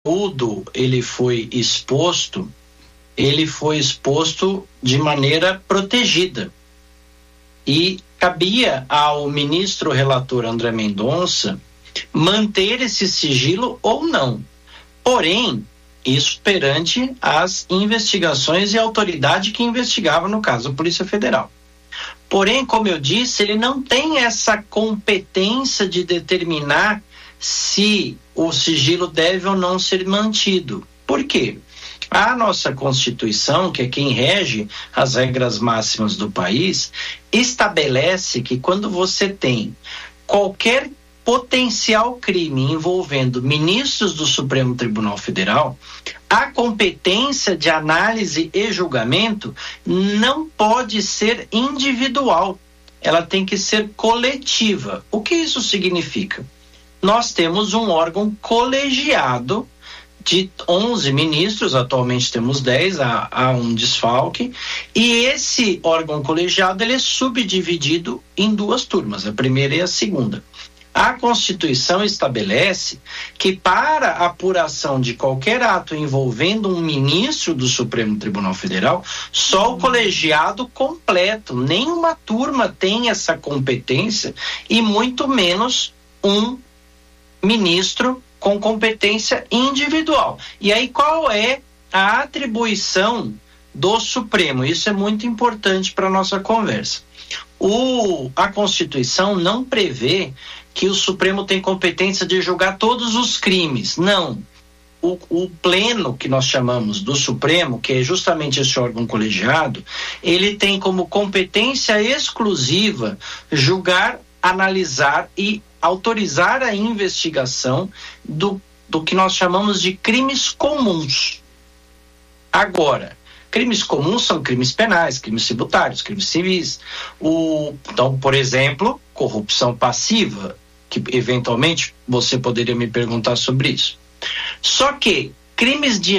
conteúdo ele foi exposto de maneira protegida. E cabia ao ministro relator André Mendonça manter esse sigilo ou não. Porém, isso perante as investigações e a autoridade que investigava, no caso, a Polícia Federal. Porém, como eu disse, ele não tem essa competência de determinar se o sigilo deve ou não ser mantido. Por quê? A nossa Constituição, que é quem rege as regras máximas do país, estabelece que quando você tem qualquer potencial crime envolvendo ministros do Supremo Tribunal Federal, a competência de análise e julgamento não pode ser individual, ela tem que ser coletiva. O que isso significa? Nós temos um órgão colegiado de 11 ministros, atualmente temos 10, há um desfalque, e esse órgão colegiado ele é subdividido em duas turmas, a primeira e a segunda. A Constituição estabelece que para a apuração de qualquer ato envolvendo um ministro do Supremo Tribunal Federal, só o colegiado completo, nenhuma turma tem essa competência e muito menos um ministro com competência individual. E aí qual é a atribuição do Supremo? Isso é muito importante para a nossa conversa. A Constituição não prevê que o Supremo tem competência de julgar todos os crimes. Não. O pleno, que nós chamamos do Supremo, que é justamente esse órgão colegiado, ele tem como competência exclusiva julgar, analisar e autorizar a investigação do que nós chamamos de crimes comuns. Agora, crimes comuns são crimes penais, crimes tributários, crimes civis. Então, por exemplo, corrupção passiva, que eventualmente você poderia me perguntar sobre isso. Só que crimes de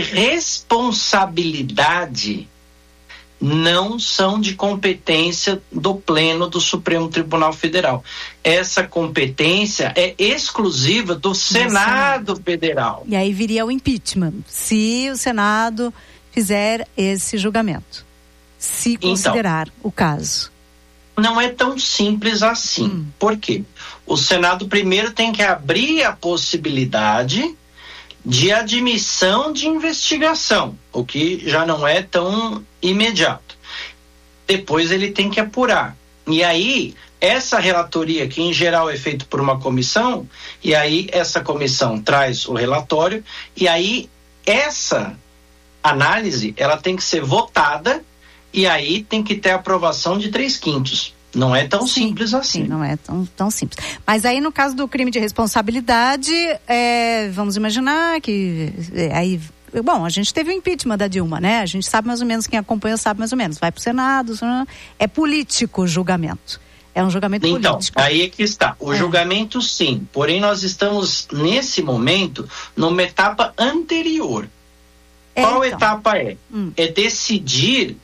responsabilidade não são de competência do Pleno do Supremo Tribunal Federal. Essa competência é exclusiva do Senado Federal. E aí viria o impeachment, se o Senado fizer esse julgamento, se considerar o caso. Não é tão simples assim. Por quê? O Senado primeiro tem que abrir a possibilidade de admissão de investigação, o que já não é tão imediato. Depois ele tem que apurar. E aí, essa relatoria, que em geral é feita por uma comissão, e aí essa comissão traz o relatório, e aí essa análise, ela tem que ser votada, e aí tem que ter aprovação de 3/5. Não é tão simples assim. Sim, não é tão simples. Mas aí no caso do crime de responsabilidade, vamos imaginar que aí, bom, a gente teve o impeachment da Dilma, né? A gente sabe mais ou menos, quem acompanha sabe mais ou menos. Vai pro Senado, é político o julgamento. É um julgamento político. Então, aí é que está. O julgamento, sim. Porém, nós estamos, nesse momento, numa etapa anterior. Qual etapa é? É decidir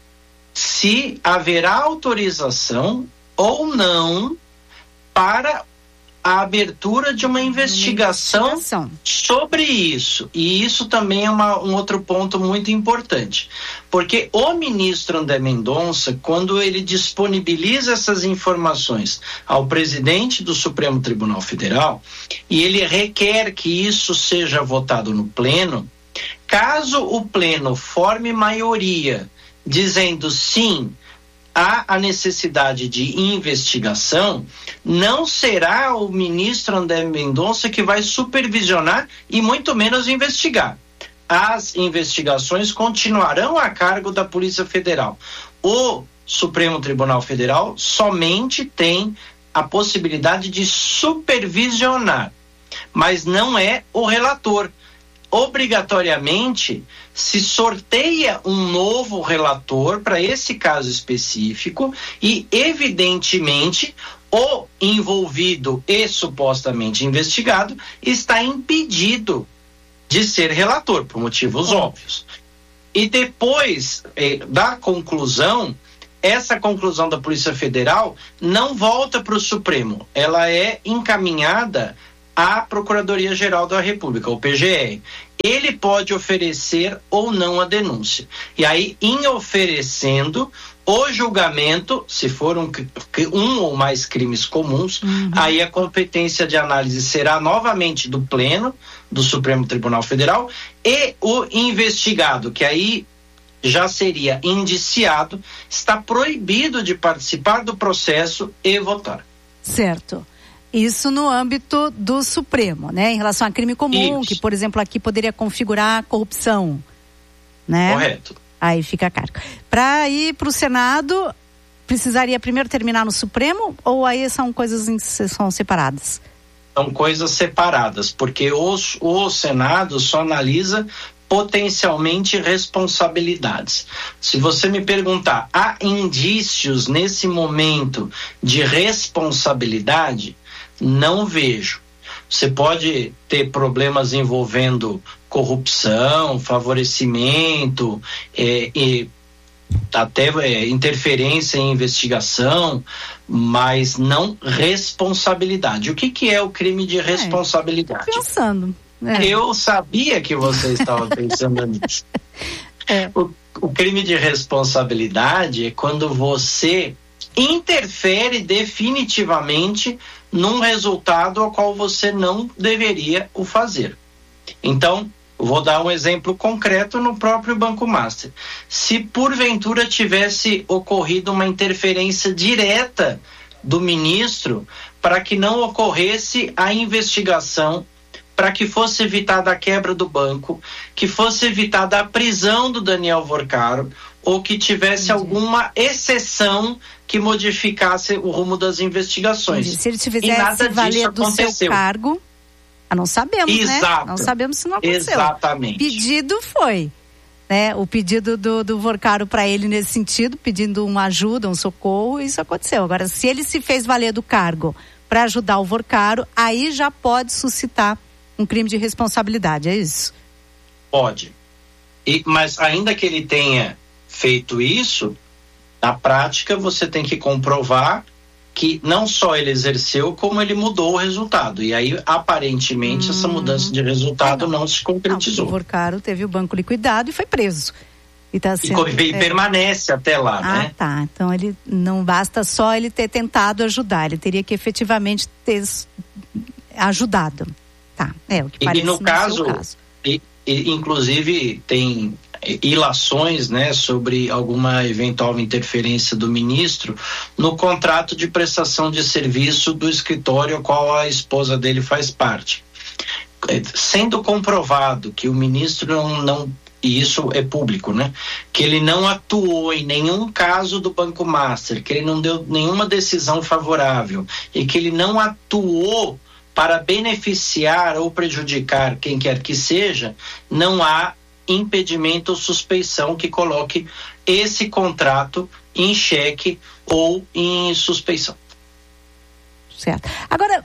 se haverá autorização ou não para a abertura de uma investigação sobre isso. E isso também é um outro ponto muito importante. Porque o ministro André Mendonça, quando ele disponibiliza essas informações ao presidente do Supremo Tribunal Federal, e ele requer que isso seja votado no Pleno, caso o Pleno forme maioria dizendo sim, há a necessidade de investigação, não será o ministro André Mendonça que vai supervisionar e muito menos investigar. As investigações continuarão a cargo da Polícia Federal. O Supremo Tribunal Federal somente tem a possibilidade de supervisionar, mas não é o relator. Obrigatoriamente se sorteia um novo relator para esse caso específico e, evidentemente, o envolvido e supostamente investigado está impedido de ser relator, por motivos óbvios. E depois da conclusão, essa conclusão da Polícia Federal não volta para o Supremo, ela é encaminhada à Procuradoria-Geral da República, o PGR. Ele pode oferecer ou não a denúncia. E aí, em oferecendo o julgamento, se for um ou mais crimes comuns, aí a competência de análise será novamente do Pleno do Supremo Tribunal Federal e o investigado, que aí já seria indiciado, está proibido de participar do processo e votar. Certo. Isso no âmbito do Supremo, né? Em relação a crime comum, que, por exemplo, aqui poderia configurar corrupção, né? Correto. Aí fica a cargo. Para ir para o Senado, precisaria primeiro terminar no Supremo ou aí são coisas são separadas? São coisas separadas, porque o Senado só analisa potencialmente responsabilidades. Se você me perguntar, há indícios nesse momento de responsabilidade? Não vejo. Você pode ter problemas envolvendo corrupção, favorecimento, e até interferência em investigação, mas não responsabilidade. O que é o crime de responsabilidade? Tô pensando. Eu sabia que você estava pensando nisso. O crime de responsabilidade é quando você interfere definitivamente num resultado ao qual você não deveria o fazer. Então, vou dar um exemplo concreto no próprio Banco Master. Se porventura tivesse ocorrido uma interferência direta do ministro para que não ocorresse a investigação, para que fosse evitada a quebra do banco, que fosse evitada a prisão do Daniel Vorcaro, ou que tivesse alguma exceção que modificasse o rumo das investigações. Se ele tivesse valer do seu cargo, não sabemos, Exato. Né? Não sabemos se não aconteceu. Exatamente. Pedido foi, né? O pedido do Vorcaro para ele nesse sentido, pedindo uma ajuda, um socorro, isso aconteceu. Agora, se ele se fez valer do cargo para ajudar o Vorcaro, aí já pode suscitar um crime de responsabilidade, é isso? Pode. Mas ainda que ele tenha feito isso, na prática você tem que comprovar que não só ele exerceu, como ele mudou o resultado. E aí, aparentemente, essa mudança de resultado não se concretizou. O Vorcaro teve o banco liquidado e foi preso. E permanece até lá, né? Tá. Então ele não basta só ele ter tentado ajudar, ele teria que efetivamente ter ajudado. Tá, o que parece no caso. Inclusive tem ilações, né, sobre alguma eventual interferência do ministro no contrato de prestação de serviço do escritório ao qual a esposa dele faz parte. Sendo comprovado que o ministro e isso é público, né, que ele não atuou em nenhum caso do Banco Master, que ele não deu nenhuma decisão favorável e que ele não atuou para beneficiar ou prejudicar quem quer que seja, não há impedimento ou suspeição que coloque esse contrato em xeque ou em suspeição. Certo. Agora,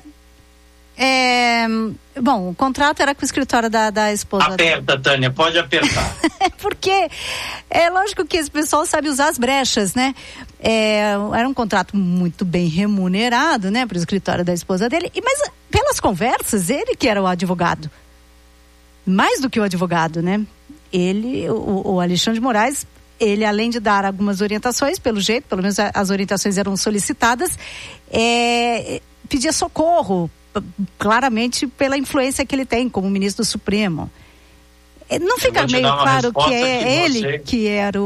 bom, o contrato era com o escritório da esposa. Aperta, Tânia, pode apertar. Porque é lógico que esse pessoal sabe usar as brechas, né? Era um contrato muito bem remunerado, né, para o escritório da esposa dele, mas pelas conversas, ele que era o advogado. Mais do que o advogado, né? O Alexandre de Moraes, ele além de dar algumas orientações, pelo menos as orientações eram solicitadas, pedia socorro, claramente pela influência que ele tem como ministro do Supremo. Não fica meio claro que é ele que era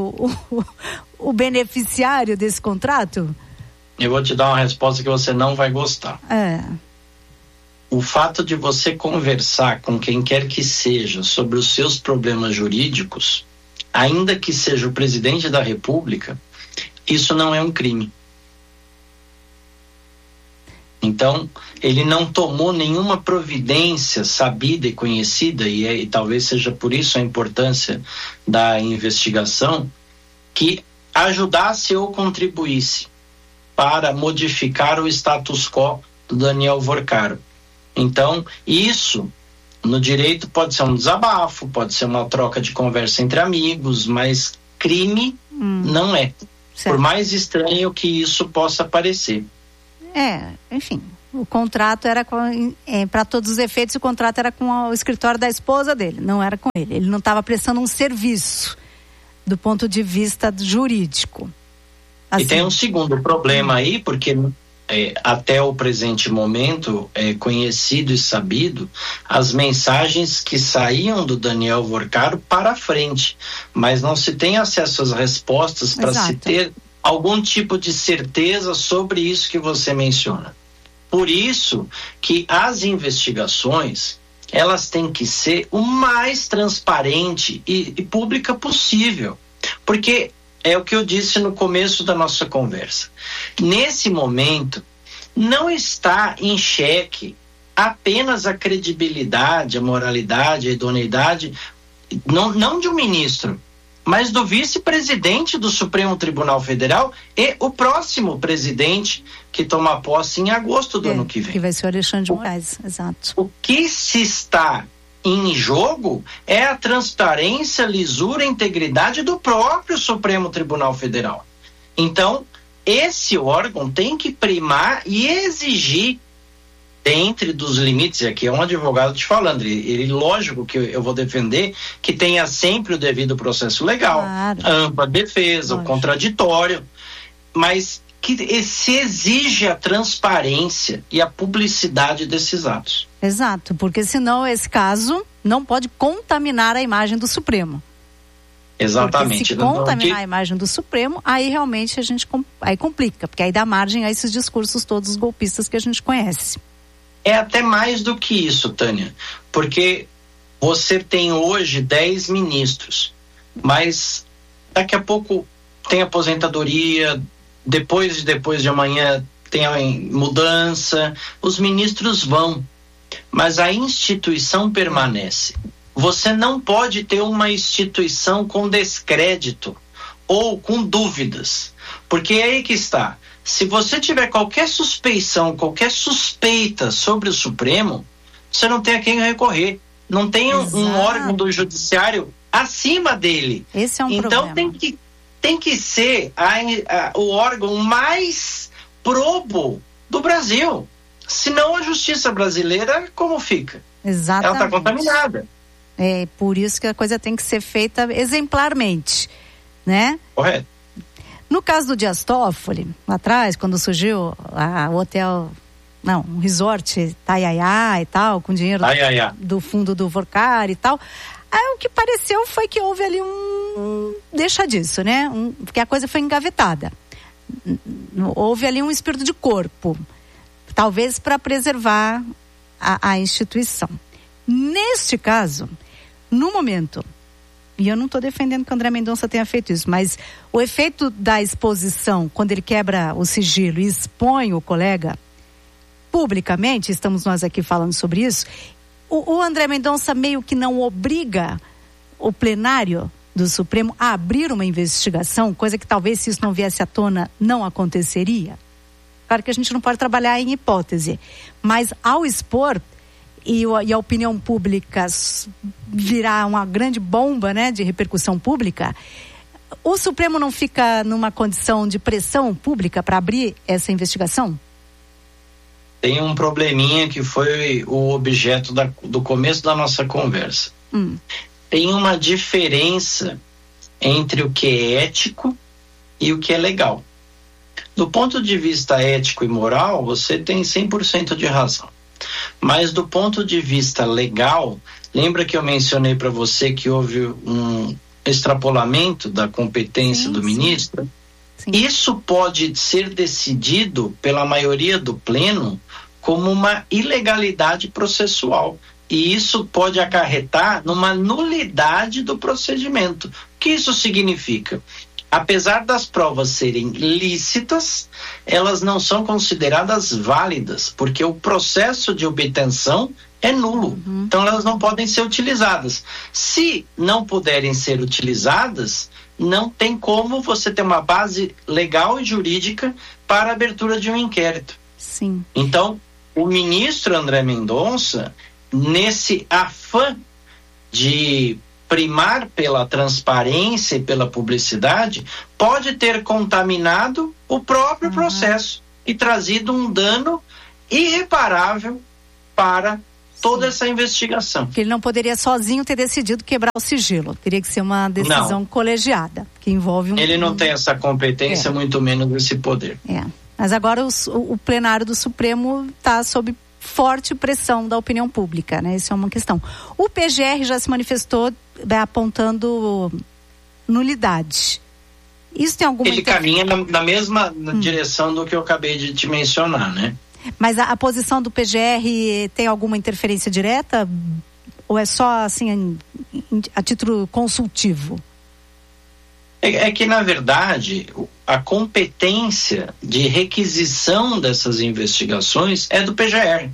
o beneficiário desse contrato? Eu vou te dar uma resposta que você não vai gostar. O fato de você conversar com quem quer que seja sobre os seus problemas jurídicos, ainda que seja o presidente da República, isso não é um crime. Então, ele não tomou nenhuma providência sabida e conhecida, e talvez seja por isso a importância da investigação, que ajudasse ou contribuísse para modificar o status quo do Daniel Vorcaro. Então, isso no direito pode ser um desabafo, pode ser uma troca de conversa entre amigos, mas crime não é. Certo. Por mais estranho que isso possa parecer. Enfim, O contrato era para todos os efeitos, o contrato era com o escritório da esposa dele, não era com ele. Ele não estava prestando um serviço do ponto de vista jurídico. Assim. E tem um segundo problema aí, porque até o presente momento é conhecido e sabido as mensagens que saíam do Daniel Vorcaro para frente, mas não se tem acesso às respostas para se ter algum tipo de certeza sobre isso que você menciona. Por isso que as investigações, elas têm que ser o mais transparente e pública possível, porque é o que eu disse no começo da nossa conversa. Nesse momento, não está em xeque apenas a credibilidade, a moralidade, a idoneidade, não de um ministro, mas do vice-presidente do Supremo Tribunal Federal e o próximo presidente que toma posse em agosto do ano que vem. Que vai ser o Alexandre de Moraes, exato. O que se está em jogo é a transparência, lisura e integridade do próprio Supremo Tribunal Federal. Então, esse órgão tem que primar e exigir, dentro dos limites, e aqui é um advogado te falando, ele lógico que eu vou defender que tenha sempre o devido processo legal, a ampla defesa, o contraditório, mas que se exige a transparência e a publicidade desses atos. Exato, porque senão esse caso não pode contaminar a imagem do Supremo. Exatamente. Porque se contaminar a imagem do Supremo, aí realmente aí complica, porque aí dá margem a esses discursos todos golpistas que a gente conhece. É até mais do que isso, Tânia, porque você tem hoje 10 ministros, mas daqui a pouco tem aposentadoria, depois de amanhã tem a mudança, os ministros vão, mas a instituição permanece. Você não pode ter uma instituição com descrédito ou com dúvidas, porque é aí que está. Se você tiver qualquer suspeição, qualquer suspeita sobre o Supremo, você não tem a quem recorrer. Não tem um órgão do judiciário acima dele. Esse é um então problema. tem que ser o órgão mais probo do Brasil. Senão a justiça brasileira, como fica? Exatamente. Ela está contaminada. É por isso que a coisa tem que ser feita exemplarmente, né? Correto. No caso do Dias Toffoli, lá atrás, quando surgiu um resort Taiaiá e tal, com dinheiro do fundo do Vorcaro e tal, aí o que pareceu foi que houve ali deixa disso, né? Porque a coisa foi engavetada. Houve ali um espírito de corpo, talvez para preservar a instituição. Neste caso, no momento, e eu não estou defendendo que o André Mendonça tenha feito isso, mas o efeito da exposição, quando ele quebra o sigilo e expõe o colega publicamente, estamos nós aqui falando sobre isso, o André Mendonça meio que não obriga o plenário do Supremo a abrir uma investigação, coisa que talvez se isso não viesse à tona não aconteceria. Claro que a gente não pode trabalhar em hipótese, mas ao expor e a opinião pública virar uma grande bomba, né, de repercussão pública, o Supremo não fica numa condição de pressão pública para abrir essa investigação? Tem um probleminha que foi o objeto do começo da nossa conversa. Tem uma diferença entre o que é ético e o que é legal. Do ponto de vista ético e moral, você tem 100% de razão. Mas do ponto de vista legal, lembra que eu mencionei para você que houve um extrapolamento da competência do ministro? Sim. Isso pode ser decidido pela maioria do pleno como uma ilegalidade processual. E isso pode acarretar numa nulidade do procedimento. O que isso significa? Apesar das provas serem lícitas, elas não são consideradas válidas, porque o processo de obtenção é nulo. Então elas não podem ser utilizadas. Se não puderem ser utilizadas, não tem como você ter uma base legal e jurídica para a abertura de um inquérito. Sim. Então, o ministro André Mendonça, nesse afã de primar pela transparência e pela publicidade, pode ter contaminado o próprio processo e trazido um dano irreparável para toda essa investigação. Que ele não poderia sozinho ter decidido quebrar o sigilo. Teria que ser uma decisão colegiada, que envolve Ele não tem essa competência, muito menos esse poder. Mas agora o plenário do Supremo está sob forte pressão da opinião pública, né? Isso é uma questão. O PGR já se manifestou apontando nulidade. Isso tem alguma... Ele caminha na mesma direção do que eu acabei de te mencionar, né? Mas a posição do PGR tem alguma interferência direta? Ou é só, assim, a título consultivo? É que, na verdade, a competência de requisição dessas investigações é do PGR.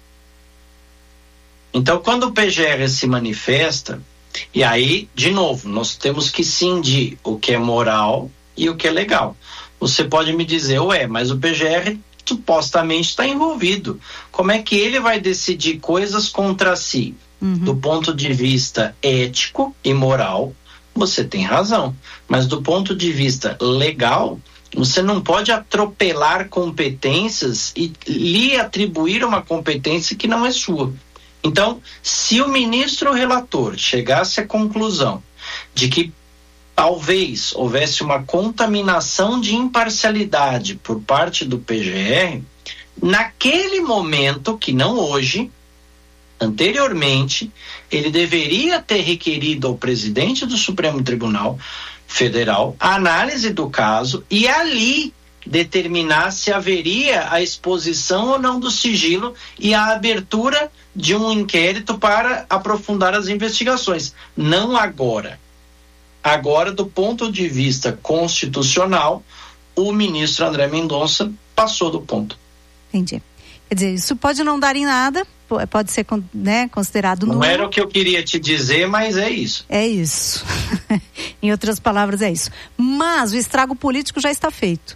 Então, quando o PGR se manifesta, e aí, de novo, nós temos que cindir o que é moral e o que é legal. Você pode me dizer, mas o PGR supostamente está envolvido. Como é que ele vai decidir coisas contra si? Do ponto de vista ético e moral, você tem razão. Mas do ponto de vista legal, você não pode atropelar competências e lhe atribuir uma competência que não é sua. Então, se o ministro relator chegasse à conclusão de que talvez houvesse uma contaminação de imparcialidade por parte do PGR, naquele momento, que não hoje, anteriormente, ele deveria ter requerido ao presidente do Supremo Tribunal Federal a análise do caso e ali determinar se haveria a exposição ou não do sigilo e a abertura de um inquérito para aprofundar as investigações. Não agora. Agora, do ponto de vista constitucional, o ministro André Mendonça passou do ponto. Entendi. Quer dizer, isso pode não dar em nada, pode ser, né, considerado nulo. Não era o que eu queria te dizer, mas é isso. É isso. Em outras palavras, é isso. Mas o estrago político já está feito.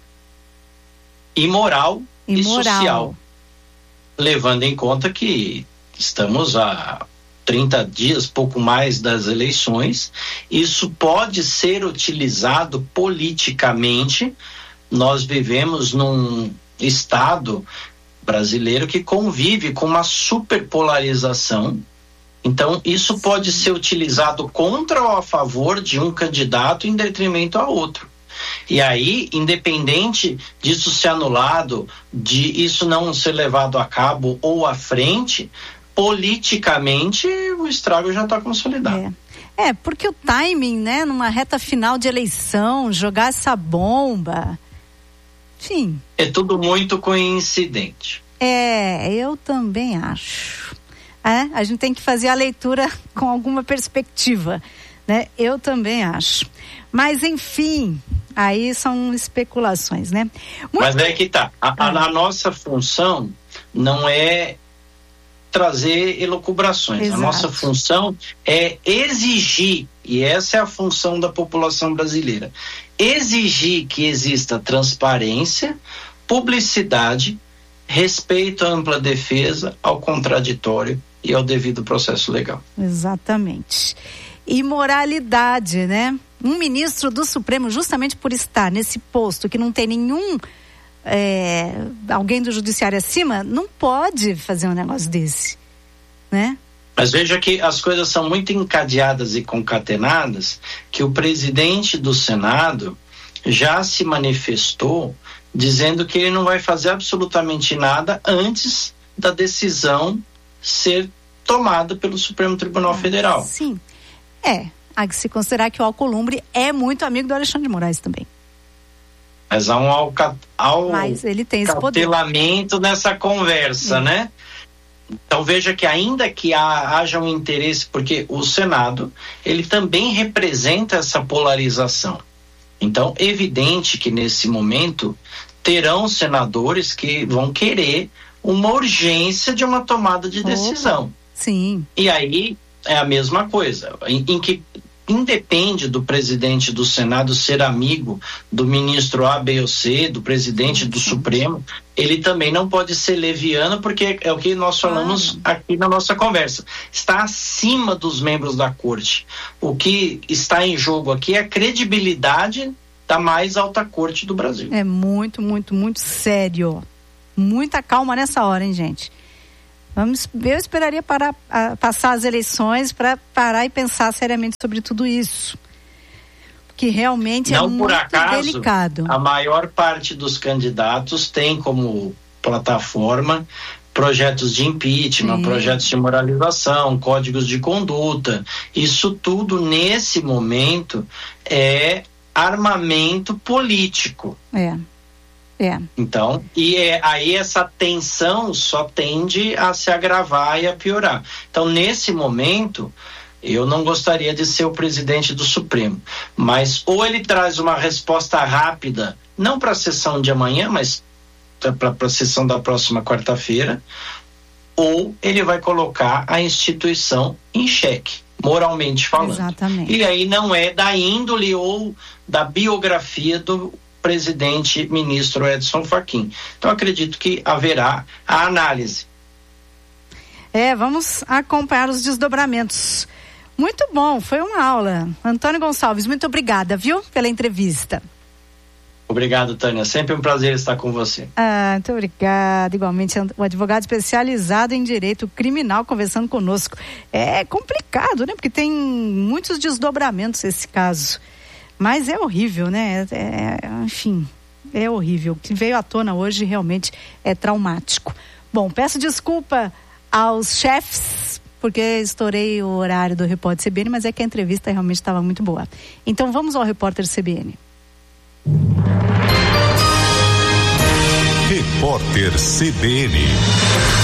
Imoral e social. Levando em conta que estamos a 30 dias, pouco mais das eleições, isso pode ser utilizado politicamente. Nós vivemos num estado brasileiro que convive com uma superpolarização. Então, isso pode ser utilizado contra ou a favor de um candidato em detrimento a outro. E aí, independente disso ser anulado, de isso não ser levado a cabo ou à frente, politicamente o estrago já está consolidado. Porque o timing, né, numa reta final de eleição, jogar essa bomba, enfim. É tudo muito coincidente. Eu também acho. A gente tem que fazer a leitura com alguma perspectiva, né? Eu também acho. Mas, enfim, aí são especulações, né? Mas é que tá. A nossa função não é trazer elucubrações. Exato. A nossa função é exigir, e essa é a função da população brasileira, exigir que exista transparência, publicidade, respeito à ampla defesa, ao contraditório e ao devido processo legal. Exatamente. E moralidade, né? Um ministro do Supremo, justamente por estar nesse posto que não tem nenhum alguém do judiciário acima, não pode fazer um negócio desse, né? Mas veja que as coisas são muito encadeadas e concatenadas, que o presidente do Senado já se manifestou dizendo que ele não vai fazer absolutamente nada antes da decisão ser tomada pelo Supremo Tribunal Federal. Sim. Há que se considerar que o Alcolumbre é muito amigo do Alexandre de Moraes também. Mas há Mas ele tem esse cautelamento nessa conversa, né? Então veja que ainda que haja um interesse, porque o Senado, ele também representa essa polarização. Então, evidente que nesse momento terão senadores que vão querer uma urgência de uma tomada de decisão. Sim. E aí é a mesma coisa, em que independe do presidente do Senado ser amigo do ministro A, B ou C, do presidente do Supremo, ele também não pode ser leviano, porque é o que nós falamos aqui na nossa conversa. Está acima dos membros da corte. O que está em jogo aqui é a credibilidade da mais alta corte do Brasil. É muito, muito, muito sério. Muita calma nessa hora, hein, gente? Eu esperaria passar as eleições para parar e pensar seriamente sobre tudo isso. Que realmente não é muito por acaso, delicado. A maior parte dos candidatos tem como plataforma projetos de impeachment, projetos de moralização, códigos de conduta. Isso tudo, nesse momento, é armamento político. Então, aí essa tensão só tende a se agravar e a piorar. Então, nesse momento, eu não gostaria de ser o presidente do Supremo, mas ou ele traz uma resposta rápida, não para a sessão de amanhã, mas para a sessão da próxima quarta-feira, ou ele vai colocar a instituição em xeque, moralmente falando. Exatamente. E aí não é da índole ou da biografia do presidente ministro Edson Fachin. Então acredito que haverá a análise. Vamos acompanhar os desdobramentos. Muito bom, foi uma aula. Antônio Gonçalves, muito obrigada, viu, pela entrevista. Obrigado, Tânia. Sempre um prazer estar com você. Muito obrigada. Igualmente, o advogado especializado em direito criminal conversando conosco. É complicado, né? Porque tem muitos desdobramentos esse caso. Mas é horrível, né? Enfim, é horrível. O que veio à tona hoje realmente é traumático. Bom, peço desculpa aos chefes, porque estourei o horário do Repórter CBN, mas é que a entrevista realmente estava muito boa. Então vamos ao Repórter CBN. Repórter CBN.